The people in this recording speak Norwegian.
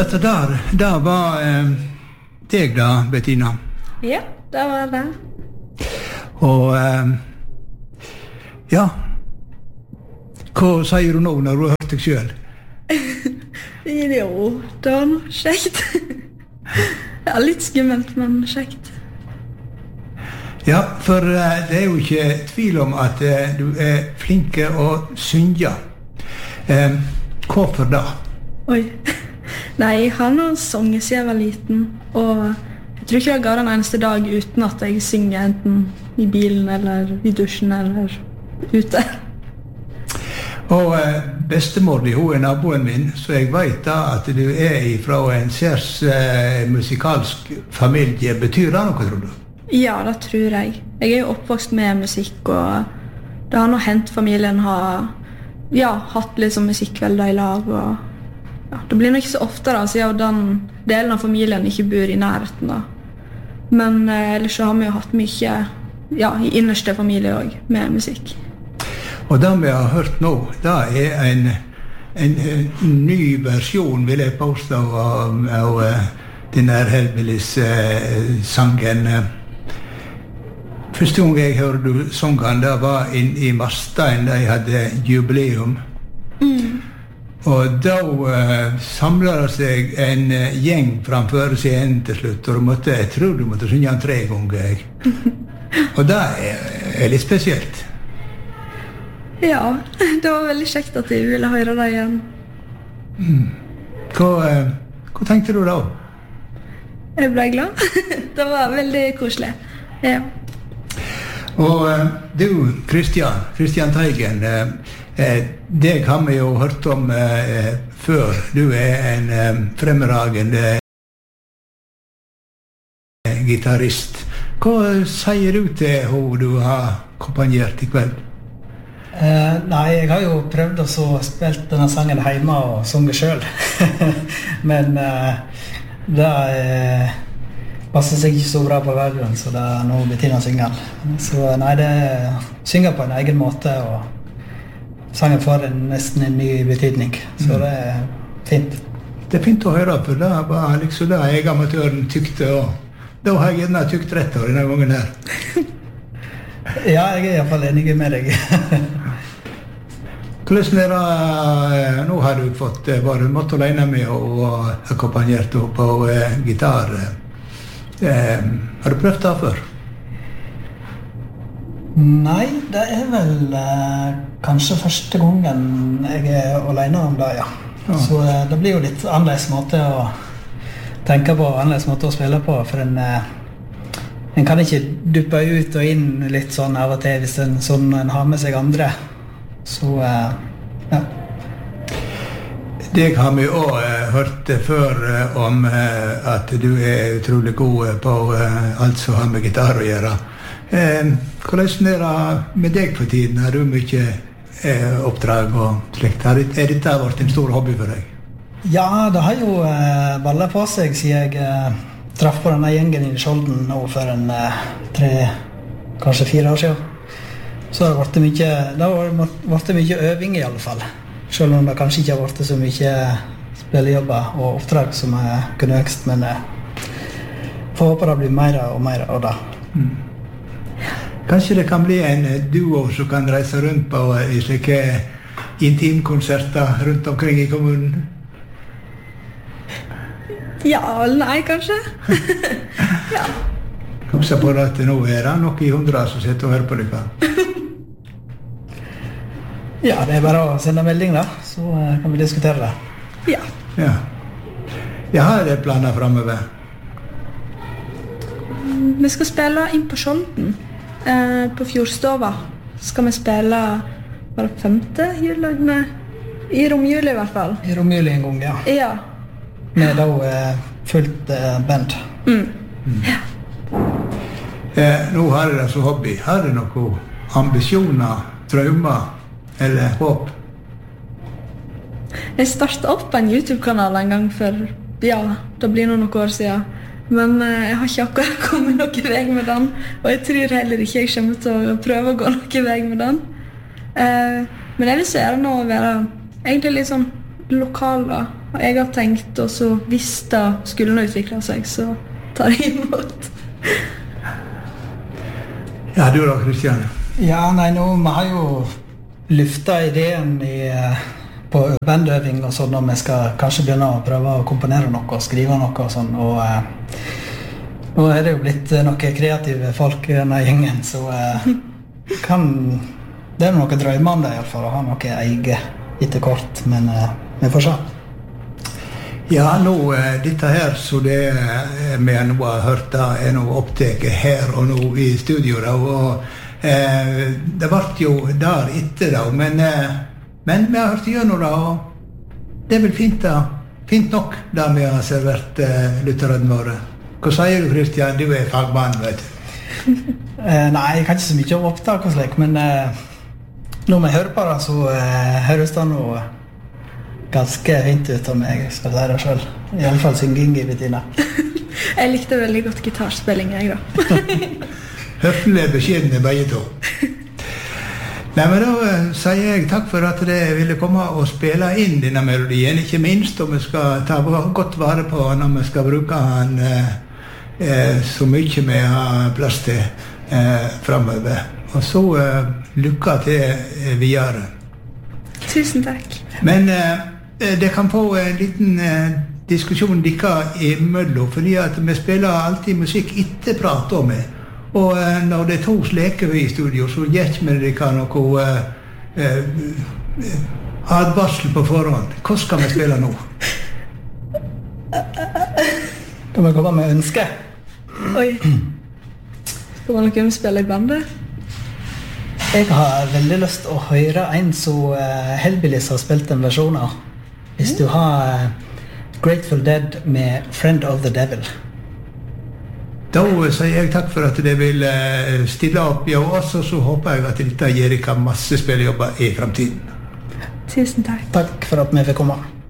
Dette der var deg da, Bettina. Ja, det var det. Og ja, hva sier du nå når du har hørt deg selv? Jo, det var noe kjekt. Ja, litt skummelt, men kjekt. Ja, for det er jo ikke tvil om at du er flinke å synge. Hvorfor da? Oi. Nei, jeg har nå sunget siden jeg var liten, og jeg tror ikke jeg går en eneste dag uten at jeg synger enten i bilen, eller i dusjen, eller ute. Og bestemor di, hun er naboen min, så jeg vet da at du er fra en særs musikalsk familie. Betyr det noe, tror du? Ja, det tror jeg. Jeg er jo oppvokst med musikk, og det har nå hendt familien har hatt litt sånn musikkvelder i lag, og det blir nok ikke så ofte da, siden den delen av familien ikke bor i nærheten da. Men ellers så har vi jo hatt mye, i innerste familie også, med musikk. Og det vi har hørt nå, det er en ny versjon, vil jeg påstå, av den her Hellbillies-sangen. Første gang jeg hørte sangen, det var i Marstein, de hadde jubileum. Og da samlet det seg en gjeng framfor scenen til slutt, og jeg tror du måtte synge den 3 ganger. Og det er litt spesielt. Ja, det var veldig kjekt at jeg ville høre det igjen. Hva tenkte du da? Jeg ble glad. Det var veldig koselig. Ja. Og du, Kristian Teigen, deg har vi jo hørt om før. Du er en fremragende gitarist. Hva sier du til henne du har kompanjert i kveld? Nei, jeg har jo prøvd å spille denne sangen hjemme og sunget selv. Men det passer seg ikke så bra på radioen, så det er nå Bettina synger. Så nei, det synger på en egen måte, og sangen får nesten en ny betydning, så det er fint. Det er fint å høre, for det var liksom det jeg amatøren tykte, og da har jeg gjerne tykt rett av denne gangen her. Ja, jeg er i hvert fall enig med deg. Hvordan er det, nå har du fått bare måtte alene med og akkompagnert på gitar. Har du prøvd det før? Nei, det er vel kanskje første gangen jeg er alene om det, ja. Så det blir jo litt annerledes måte å tenke på, annerledes måte å spille på, for en kan ikke duppe ut og inn litt sånn av og til hvis en har med seg andre. Så, ja. Deg har vi også hørt før om at du er utrolig god på alt som har med gitar å gjøre. Hvordan er det med deg for tiden? Har du mye oppdrag og slikt? Er dette vært en stor hobby for deg? Ja, det har jo ballet på seg siden jeg traff på denne gjengen i Skjolden nå for 3, kanskje 4 år siden. Så det har vært mye øving i alle fall. Selv om det kanskje ikke har vært så mye spillejobber og oppdrag som jeg kunne ønske, men får håpe det blir mer og mer av det. Kanskje det kan bli en duo som kan reise rundt på i slike intimkonserter rundt omkring i kommunen? Ja, eller nei, kanskje. Ja. Kom så på at nå er det nok i 100 som sitter og hører på dere. Ja, det er bare å sende melding da, så kan vi diskutere det. Ja. Jeg har det planer fremover. Vi skal spille inn på Skjolden. På Fjordstova skal vi spille bare 5. juledag, i romjuli i hvert fall. I romjuli en gang, ja. Ja. Med da fullt band. Ja. Nå har jeg det som hobby. Har du noen ambisjoner, drømmer eller håp? Jeg startet opp en YouTube-kanal en gang for, det blir noen år siden. Men jeg har ikke akkurat kommet noen vei med den, og jeg tror heller ikke jeg kommer til å prøve å gå noen vei med den. Men jeg vil se det nå å være egentlig litt sånn lokaler. Jeg har tenkt, og så hvis det skulle nå utvikle seg, så tar jeg imot. Ja, du da, Kristian? Ja, nei, nå vi har jo lufta ideen på bandøving og sånn, når vi skal kanskje begynne å prøve å komponere noe og skrive noe og sånn, og nå er det jo blitt noen kreative folk i denne gjengen, så det er noen drømmer om det i alle fall, å ha noe eget etter kort, men vi får se. Ja, nå, dette her, så det vi nå har hørt, da, noe opptaket her og nå i studio, da, og det ble jo der etter, da, men vi har hørt gjennom det, og det er vel fint, da. Fint nok, da vi har servert lytterne våre. Hva sier du, Kristian? Du er fagmann, vet du. Nei, jeg kan ikke så mye om opptak og slik, men når vi hører på det, så høres det noe ganske fint ut om jeg skal si det selv. I alle fall synging i Bettina. Jeg likte veldig godt gitarspilling, jeg da. Høflige beskjedene begge to. Nei, men da sier jeg takk for at dere ville komme og spille inn denne melodien, ikke minst, og vi skal ta godt vare på når vi skal bruke den så mye vi har plass til fremover. Og så lykke til videre. Tusen takk. Men det kan få en liten diskusjon dikka imellom, fordi at vi spiller alltid musikk etter prater om det. Og når det er to sleker i studio, så gjør vi dere noe advarsel på forhånd. Hva skal vi spille nå? Kan vi komme med ønske? Oi. Skal man noe spille i bandet? Jeg har veldig lyst til å høre en som Hellbillies har spilt en versjon av. Hvis du har Grateful Dead med Friend of the Devil. Da sier jeg takk for at dere vil stille opp, ja, og så håper jeg at dette gir dere masse spillejobber i fremtiden. Tusen takk. Takk for at vi fikk komme.